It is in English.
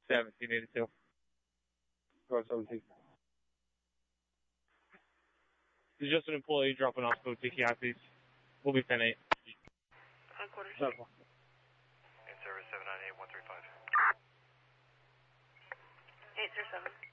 1782. Cross 17. This is just an employee dropping off code TKI, please. We'll be 10-8. Quarters. In service 798-135. 807.